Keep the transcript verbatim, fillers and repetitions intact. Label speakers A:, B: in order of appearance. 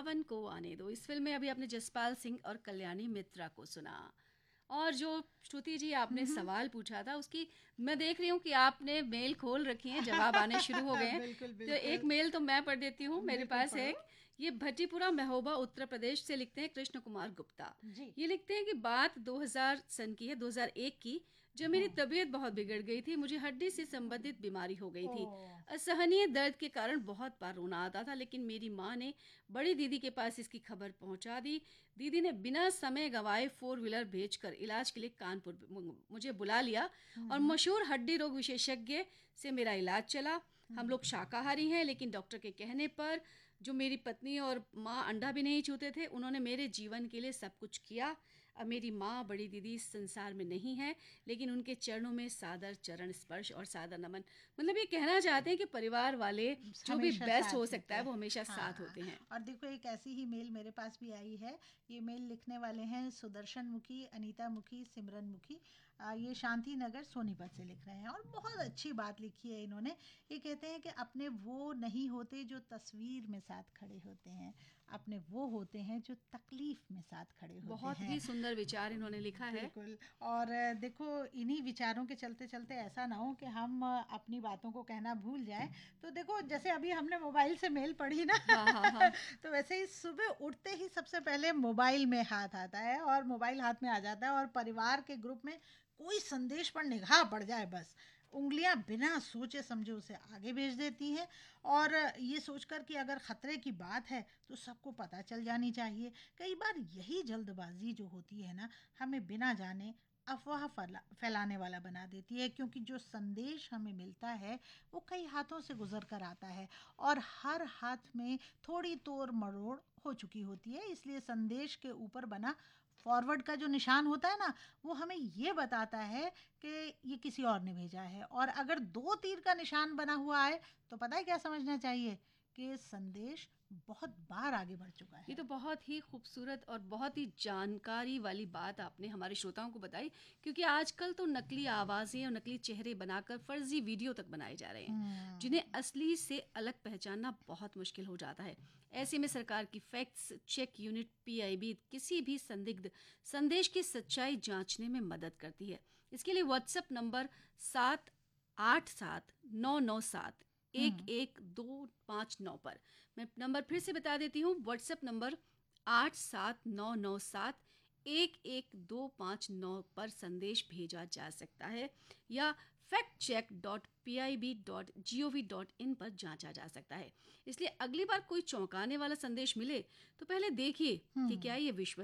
A: सावन को आने दो। इस फिल्म में अभी आपने जसपाल सिंह और कल्याणी मित्रा को सुना। और जो श्रुति जी आपने सवाल पूछा था उसकी मैं देख रही हूँ कि आपने मेल खोल रखी है, जवाब आने शुरू हो गए हैं।
B: बिल्कुल
A: तो
B: बिल्कुल।
A: एक मेल तो मैं पढ़ देती हूँ, मेरे
B: बिल्कुल
A: पास है
B: पढ़ो।
A: एक। ये भट्टीपुरा महोबा उत्तर प्रदेश से लिखते हैं कृष्ण कुमार गुप्ता।
B: जी।
A: ये लिखते हैं कि बात दो हज़ार सन की है, दो हज़ार एक की, जब मेरी तबीयत बहुत बिगड़ गई थी। मुझे हड्डी से संबंधित बीमारी हो गई थी।
B: ओह।
A: असहनीय दर्द के कारण बहुत बार रोना आता था, लेकिन मेरी माँ ने बड़ी दीदी के पास इसकी खबर पहुंचा दी। दीदी ने बिना समय गंवाए फोर व्हीलर भेजकर इलाज के लिए कानपुर मुझे बुला लिया और मशहूर हड्डी रोग विशेषज्ञ से मेरा इलाज चला। हम लोग शाकाहारी हैं, लेकिन डॉक्टर के कहने पर, जो मेरी पत्नी और माँ अंडा भी नहीं छूते थे, उन्होंने मेरे जीवन के लिए सब कुछ किया। अब मेरी माँ बड़ी दीदी इस संसार में नहीं है, लेकिन उनके चरणों में सादर चरण स्पर्श और सादर नमन। मतलब ये कहना चाहते हैं कि परिवार वाले जो भी
B: हमेशा
A: बेस्ट
B: साथ
A: हो
B: देते
A: सकता है वो
B: हैं।
A: हमेशा
B: हाँ।
A: साथ होते हैं।
B: और देखो एक ऐसी ही मेल मेरे पास भी आई है। ये मेल लिखने वाले हैं सुदर्शन मुखी, अनीता मुखी, सिमरन मुखी। आ, ये शांति नगर सोनीपत से लिख रहे हैं और बहुत अच्छी बात लिखी है इन्होंने। ये कहते हैं कि अपने वो नहीं होते जो तस्वीर में साथ खड़े होते हैं, अपने वो होते हैं जो तकलीफ में साथ खड़े होते
A: बहुत
B: हैं।
A: ही सुंदर विचार इन्होंने लिखा है।
B: बिल्कुल। और अ, देखो इन्हीं विचारों के चलते चलते ऐसा ना हो कि हम अ, अपनी बातों को कहना भूल जाएं। तो देखो जैसे अभी हमने मोबाइल से मेल पढ़ी ना
A: हाँ हाँ हाँ।
B: तो वैसे ही सुबह उठते ही सबसे पहले मोबाइल में हाथ आता है और मोबाइल हाथ में आ जाता है और परिवार के ग्रुप में कोई संदेश पर निगाह पड़ जाए, बस उंगलियां बिना सोचे समझे उसे आगे भेज देती हैं। और ये सोचकर कि अगर खतरे की बात है तो सबको पता चल जानी चाहिए। कई बार यही जल्दबाजी जो होती है ना, हमें बिना जाने अफवाह फैला फैलाने वाला बना देती है, क्योंकि जो संदेश हमें मिलता है वो कई हाथों से गुजर कर आता है और हर हाथ में थोड़ी तोड़ मरोड़ हो चुकी होती है। इसलिए संदेश के ऊपर बना फॉरवर्ड का जो निशान होता है ना, वो हमें ये बताता है कि ये किसी और ने भेजा है। और अगर दो तीर का निशान बना हुआ है तो पता है क्या समझना चाहिए कि संदेश बहुत बार आगे बढ़ चुका
A: ये
B: है।
A: तो बहुत ही खूबसूरत और बहुत ही जानकारी वाली बात आपने हमारे श्रोताओं को बताई, क्योंकि आजकल तो नकली आवाज़ें और नकली चेहरे बनाकर फर्जी वीडियो तक बनाए जा रहे हैं,
B: हम्म।
A: जिन्हें असली से अलग पहचानना बहुत मुश्किल हो जाता है। ऐसे में सरकार की फैक्ट्स चेक यूनिट पीआईबी किसी भी संदिग्ध संदेश की सच्चाई जांचने में मदद करती है। इसके लिए व्हाट्सएप नंबर सात आठ सात नौ नौ सात एक
B: हम्म।
A: एक दो पाँच नौ पर, मैं नंबर फिर से बता देती हूँ, व्हाट्सएप नंबर आठ सात नौ नौ सात एक एक दो पाँच नौ पर संदेश भेजा जा सकता है या fact check dot P I B dot G O V dot in पर जांचा जा सकता है। इसलिए अगली बार कोई चौंकाने वाला संदेश मिले तो पहले देखिए कि क्या ये विश्वसनीय